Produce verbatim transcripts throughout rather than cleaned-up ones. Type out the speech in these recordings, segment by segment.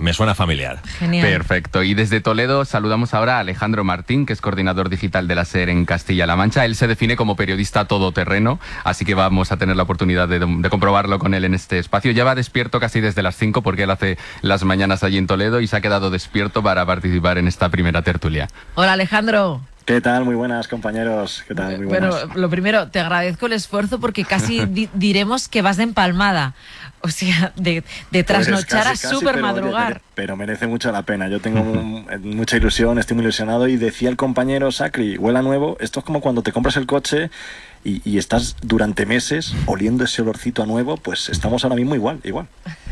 me suena familiar. Genial. Perfecto. Y desde Toledo saludamos ahora a Alejandro Martín, que es coordinador digital de la SER en Castilla-La Mancha. Él se define como periodista todoterreno, así que vamos a tener la oportunidad de, de comprobarlo con él en este espacio. Ya va despierto casi desde las cinco porque él hace las mañanas allí en Toledo y se ha quedado despierto para participar en esta primera tertulia. Hola, Alejandro. ¿Qué tal? Muy buenas, compañeros. ¿Qué tal? Muy buenas. Bueno, lo primero, te agradezco el esfuerzo porque casi di diremos que vas de empalmada. O sea, de, de trasnochar pues a súper madrugar. Pero, pero merece mucho la pena. Yo tengo un, mucha ilusión, estoy muy ilusionado. Y decía el compañero Sacri, huela nuevo. Esto es como cuando te compras el coche y, y estás durante meses oliendo ese olorcito a nuevo. Pues estamos ahora mismo igual, igual.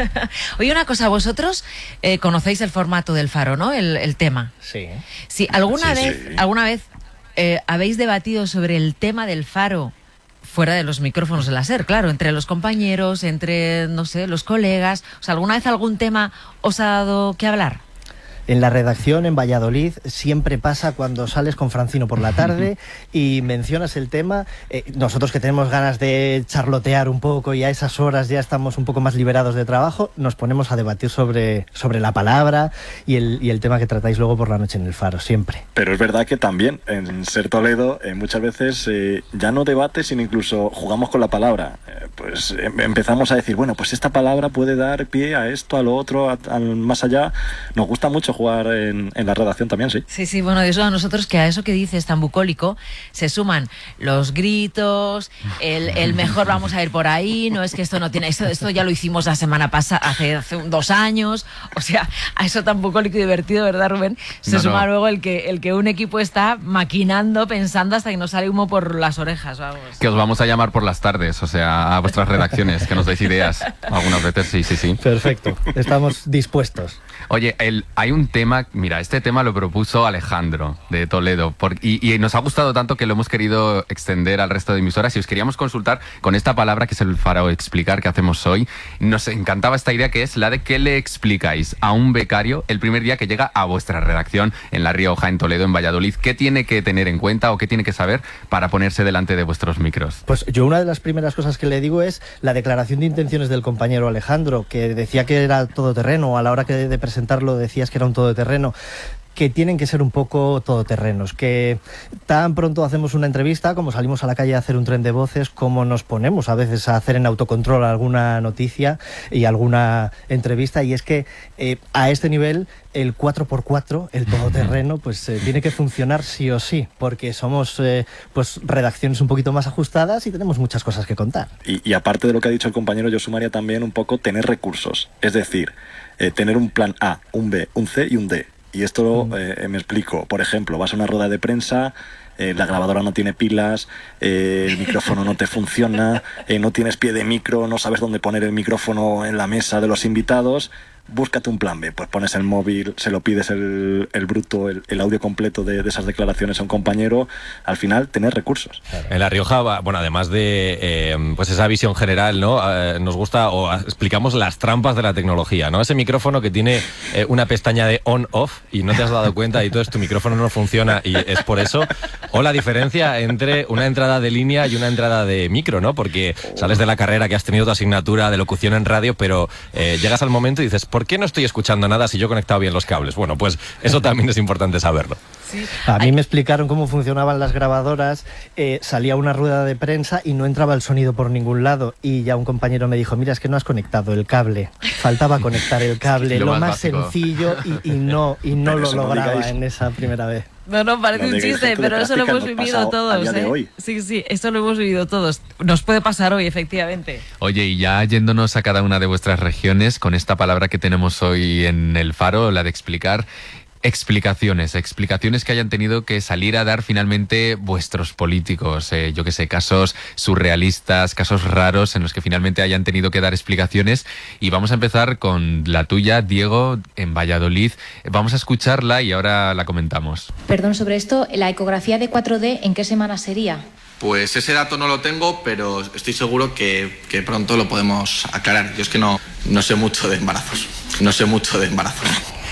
Oye, una cosa, vosotros eh, conocéis el formato del Faro, ¿no? El, el tema. Sí. Sí, ¿alguna Sí, vez, sí. alguna vez eh, habéis debatido sobre el tema del Faro fuera de los micrófonos de la SER, claro, entre los compañeros, entre, no sé, los colegas? O sea, ¿alguna vez algún tema os ha dado que hablar? En la redacción en Valladolid siempre pasa cuando sales con Francino por la tarde y mencionas el tema. Eh, nosotros que tenemos ganas de charlotear un poco y a esas horas ya estamos un poco más liberados de trabajo, nos ponemos a debatir sobre, sobre la palabra y el, y el tema que tratáis luego por la noche en el Faro, siempre. Pero es verdad que también en Ser Toledo eh, muchas veces eh, ya no debates, sino incluso jugamos con la palabra. Eh, pues em empezamos a decir, bueno, pues esta palabra puede dar pie a esto, a lo otro, a, a, más allá. Nos gusta mucho jugar en, en la redacción también, sí. Sí, sí, bueno, eso a nosotros, que a eso que dices tan bucólico, se suman los gritos, el, el mejor vamos a ir por ahí, no es que esto no tiene, esto, esto ya lo hicimos la semana pasada, hace, hace dos años, o sea, a eso tan bucólico y divertido, ¿verdad, Rubén? Se No, suma no. luego el que, el que un equipo está maquinando, pensando hasta que nos sale humo por las orejas, vamos. Que os vamos a llamar por las tardes, o sea, a vuestras redacciones, que nos deis ideas. Algunas veces, sí, sí, sí. Perfecto, estamos dispuestos. Oye, el, hay un tema, mira, este tema lo propuso Alejandro de Toledo por, y, y nos ha gustado tanto que lo hemos querido extender al resto de emisoras y os queríamos consultar con esta palabra que es el Faro explicar que hacemos hoy. Nos encantaba esta idea que es la de que le explicáis a un becario el primer día que llega a vuestra redacción en La Rioja, en Toledo, en Valladolid. ¿Qué tiene que tener en cuenta o qué tiene que saber para ponerse delante de vuestros micros? Pues yo una de las primeras cosas que le digo es la declaración de intenciones del compañero Alejandro, que decía que era todoterreno, a la hora que de presentarlo decías que era un todoterreno, que tienen que ser un poco todoterrenos, que tan pronto hacemos una entrevista, como salimos a la calle a hacer un tren de voces, como nos ponemos a veces a hacer en autocontrol alguna noticia y alguna entrevista, y es que eh, a este nivel el cuatro por cuatro, el todoterreno, pues eh, tiene que funcionar sí o sí, porque somos eh, pues redacciones un poquito más ajustadas y tenemos muchas cosas que contar. Y, y aparte de lo que ha dicho el compañero, yo sumaría también un poco tener recursos. Es decir, eh, tener un plan A, un B, un C y un D. Y esto eh, me explico. Por ejemplo, vas a una rueda de prensa, eh, la grabadora no tiene pilas, eh, el micrófono no te funciona, eh, no tienes pie de micro, no sabes dónde poner el micrófono en la mesa de los invitados. Búscate un plan B, pues pones el móvil, se lo pides el, el bruto, el, el audio completo de, de esas declaraciones a un compañero. Al final, tener recursos. En La Rioja, bueno, además de eh, pues esa visión general, ¿no? Eh, nos gusta o explicamos las trampas de la tecnología, ¿no? Ese micrófono que tiene eh, una pestaña de on-off y no te has dado cuenta y entonces tu micrófono no funciona y es por eso. O la diferencia entre una entrada de línea y una entrada de micro, ¿no? Porque sales de la carrera que has tenido tu asignatura de locución en radio, pero eh, llegas al momento y dices, ¿por qué no estoy escuchando nada si yo he conectado bien los cables? Bueno, pues eso también es importante saberlo. Sí. A mí Ay. me explicaron cómo funcionaban las grabadoras, eh, salía una rueda de prensa y no entraba el sonido por ningún lado y ya un compañero me dijo, mira, es que no has conectado el cable, faltaba conectar el cable, Lo lo, más más básico. sencillo y, y no, y no Pero lo eso no lograba digáis. en esa primera vez. No, no, parece No un digáis chiste, gente de pero eso lo práctica, hemos nos vivido pasa todos, a día de ¿eh? hoy. Sí, sí, esto lo hemos vivido todos. Nos puede pasar hoy, efectivamente. Oye, y ya yéndonos a cada una de vuestras regiones, con esta palabra que tenemos hoy en el Faro, la de explicar, explicaciones, explicaciones que hayan tenido que salir a dar finalmente vuestros políticos, eh, yo que sé, casos surrealistas, casos raros en los que finalmente hayan tenido que dar explicaciones. Y vamos a empezar con la tuya, Diego, en Valladolid. Vamos a escucharla y ahora la comentamos. Perdón sobre esto, la ecografía de cuatro D, ¿en qué semana sería? Pues ese dato no lo tengo, pero estoy seguro que, que pronto lo podemos aclarar. Yo es que no, no sé mucho de embarazos. No sé mucho de embarazos.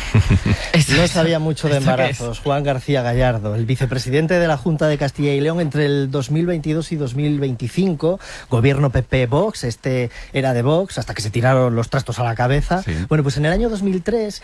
No sabía mucho de ¿Esto qué embarazos. Juan García Gallardo, el vicepresidente de la Junta de Castilla y León entre el dos mil veintidós y dos mil veinticinco, gobierno P P-Vox, este era de Vox, hasta que se tiraron los trastos a la cabeza. Sí. Bueno, pues en el año dos mil tres